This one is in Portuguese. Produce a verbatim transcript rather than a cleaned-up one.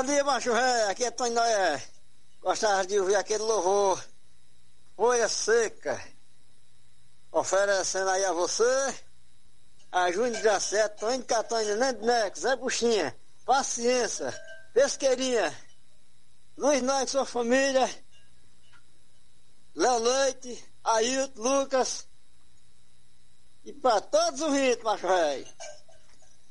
Bom dia, macho ré, aqui é Tony Noé. Gostava de ouvir aquele louvor, Folha Seca, oferecendo aí a você, a Júnior dezessete, Tony Catônia, Nendeneco, Zé Buchinha, Paciência, Pesqueirinha, Luiz Nós, sua família, Léo Leite, Ailton, Lucas, e para todos os ritmos, macho ré.